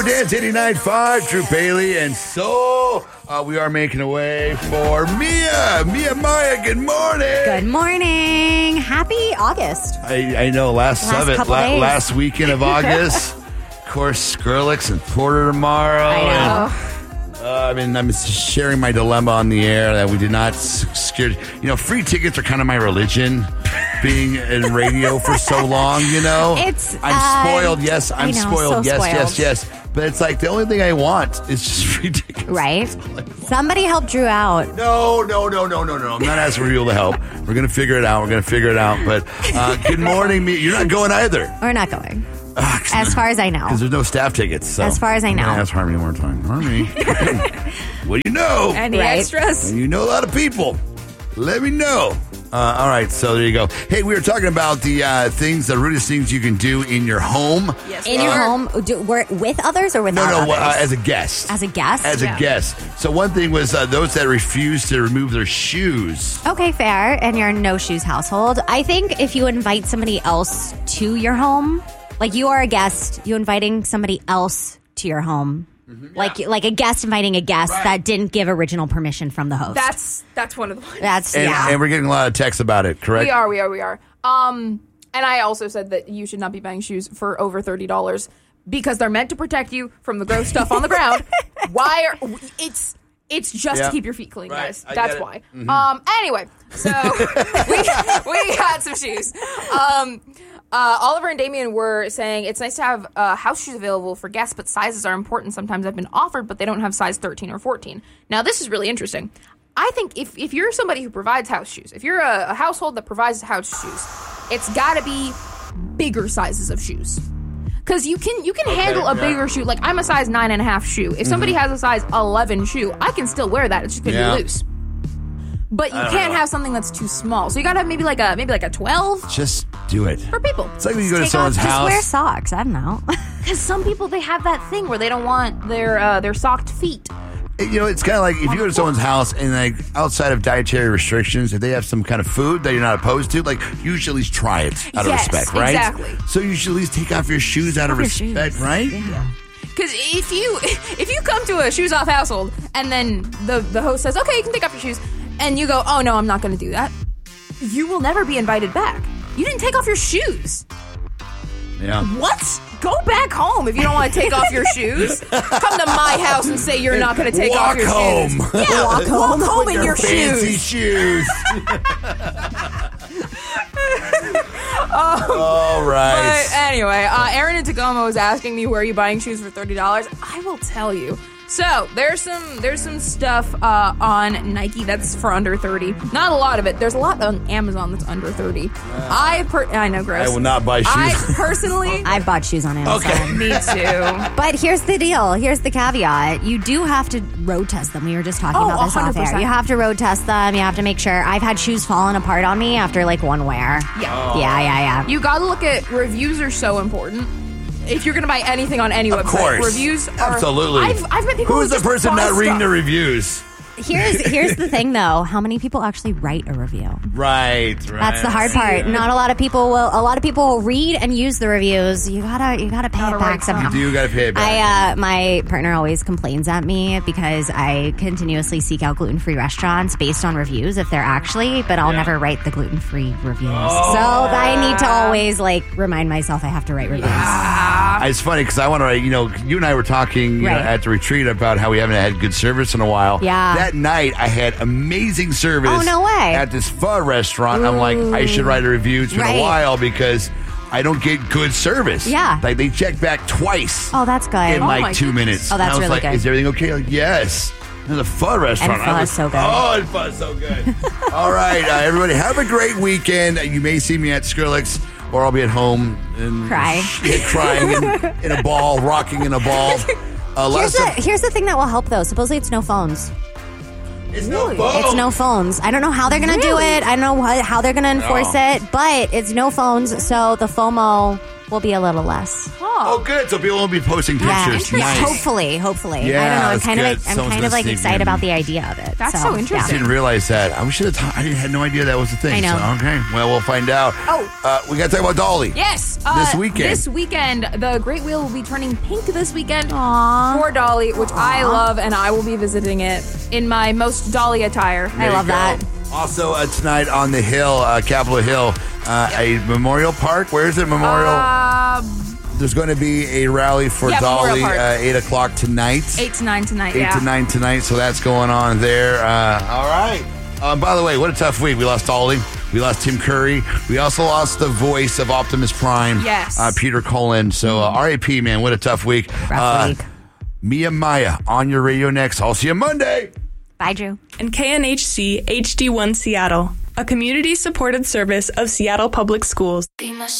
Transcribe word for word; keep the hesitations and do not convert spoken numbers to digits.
Dance eighty-nine point five, Drew Bailey, and so uh, we are making a way for Mia. Mia Maya, good morning. Good morning. Happy August. I, I know, last, Last summit, couple la- days. last weekend of August. Of course, Skrillex and Porter tomorrow. I know. And, uh, I mean, I'm sharing my dilemma on the air that we did not scared. You know, free tickets are kind of my religion. Being in radio for so long, you know, It's, I'm uh, spoiled. Yes, I'm I know, spoiled. so yes, spoiled. yes, yes. But it's like the only thing I want is just free tickets. Right? Somebody help Drew out. No, no, no, no, no, no. I'm not asking for people to help. We're gonna figure it out. We're gonna figure it out. But uh, good morning, me. You're not going either. We're not going. As far as I know. Because there's no staff tickets. So. As far as I know. I'm gonna ask Harmony one more time. Harmony, what do you know? Any Right. extras? And you know a lot of people. Let me know. Uh, all right, so there you go. Hey, we were talking about the uh, things, the rudest things you can do in your home. Yes, In we your are. home, do, we're with others or No, without no, others? uh, as a guest. As a guest? As Yeah. a guest. So one thing was uh, those that refuse to remove their shoes. Okay, fair. And you're a no shoes household. I think if you invite somebody else to your home, like you are a guest, you inviting somebody else to your home. Like like a guest inviting a guest Right. that didn't give original permission from the host. That's that's one of the ones. That's And, yeah. and we're getting a lot of texts about it, correct? We are, we are, we are. Um, and I also said that you should not be buying shoes for over thirty dollars because they're meant to protect you from the gross stuff on the ground. Why are it's it's just Yeah. to keep your feet clean, Right. guys. I That's get it. why. Mhm. Um, anyway, so we we got some shoes. Um. Uh, Oliver and Damien were saying it's nice to have uh, house shoes available for guests, but sizes are important. Sometimes I've been offered, but they don't have size thirteen or fourteen. Now, this is really interesting. I think if, if you're somebody who provides house shoes, if you're a, a household that provides house shoes, it's got to be bigger sizes of shoes. Because you can you can handle a yeah. bigger shoe. Like, I'm a size nine and a half shoe. If somebody has a size eleven shoe, I can still wear that. It's just going to Yeah. be loose. But you don't can't know. have something that's too small. So you got to have maybe like a maybe like a twelve Just do it. for people. It's like when you go to Take someone's off, just house. wear socks. I don't know. Because some people, they have that thing where they don't want their uh, their socked feet. You know, it's kind of like if you go to someone's house and, like, outside of dietary restrictions, if they have some kind of food that you're not opposed to, like, you should at least try it out Yes, of respect, right? exactly. So you should at least take off your shoes out of your respect, shoes. right? Yeah. Because if you if you come to a shoes off household and then the the host says, okay, you can take off your shoes, and you go, oh no, I'm not going to do that, you will never be invited back. You didn't take off your shoes. Yeah. What? Go back home if you don't want to take off your shoes. Come to my house and say you're not going to take Walk off your home. shoes. Yeah, walk home, home in your Fancy shoes. shoes. All right. But anyway, uh, Aaron in Tacoma was asking me where are you buying shoes for thirty dollars. I will tell you. So there's some there's some stuff uh, on Nike that's for under thirty. Not a lot of it. There's a lot on Amazon that's under thirty. I per- I know, gross. I will not buy shoes. I personally, I've bought shoes on Amazon. Okay. me too. But here's the deal. Here's the caveat. You do have to road test them. We were just talking Oh, about this off one hundred air. percent. You have to road test them. You have to make sure. I've had shoes falling apart on me after like one wear. Yeah. Yeah, yeah, yeah. You got to look at reviews are so important. If you're going to buy anything on any Of website, course. reviews are Absolutely. I've, I've met people Who who is the just person buy not reading stuff. the reviews? Here's here's the thing though. How many people actually write a review? Right, right. That's the hard part. Not a lot of people will. A lot of people will read and use the reviews. You gotta you gotta pay Gotta it back write some. somehow. You do got to pay it back. I uh, my partner always complains at me because I continuously seek out gluten free restaurants based on reviews if they're actually, but I'll Yeah. never write the gluten free reviews. So I need to always like remind myself I have to write reviews. Uh, It's funny because I want to, you know, you and I were talking you know, Right. at the retreat about how we haven't had good service in a while. Yeah. That night I had amazing service. Oh, no way. At this pho restaurant. I'm like, I should write a review. It's been Right. a while because I don't get good service. Yeah. Like they checked back twice Oh, that's good. in Oh like my two goodness. minutes. Oh, that's and I was really like, good. is everything okay? Like, yes. There's a pho restaurant. pho I is was- so good. Oh, and pho is so good. All right, uh, everybody, have a great weekend. You may see me at Skrillex, or I'll be at home and Cry. yeah, crying in, in a ball, rocking in a ball. Uh, Here's lots the, of, here's the thing that will help though. Supposedly it's no phones. it's no Really? phone. It's no phones. I don't know how they're going to do Really? it. I don't know what, how they're going to enforce No. it, but it's no phones. So the FOMO will be a little less. Oh, good. So people will be posting pictures. Yeah, Nice. hopefully, hopefully. Yeah, I don't know. I'm that's kind good. of, I'm Someone's kind of like listening excited in. about the idea of it. That's so I interesting. didn't realize that. I should have. T- I had no idea that was the thing. I know. So, okay. Well, we'll find out. Oh. uh, we got to talk about Dolly. Yes. Uh, This weekend. This weekend, the Great Wheel will be turning pink this weekend Aw. for Dolly, which I love, and I will be visiting it in my most Dolly attire. There I you love go. that. Also, uh, tonight on the Hill, uh, Capitol Hill, uh, a Memorial Park. Where is it? Memorial. Uh, There's going to be a rally for Yeah, Memorial Dolly, Park. uh, eight o'clock tonight. eight to nine tonight. Eight yeah. to nine tonight. So that's going on there. Uh, all right. Um, by the way, what a tough week. We lost Dolly. We lost Tim Curry. We also lost the voice of Optimus Prime. Yes. Uh, Peter Cullen. So uh, R I P, man. What a tough week. Rough Uh, week. Mia Maya on your radio next. I'll see you Monday. Bye, Drew. And K N H C H D one Seattle, a community-supported service of Seattle Public Schools.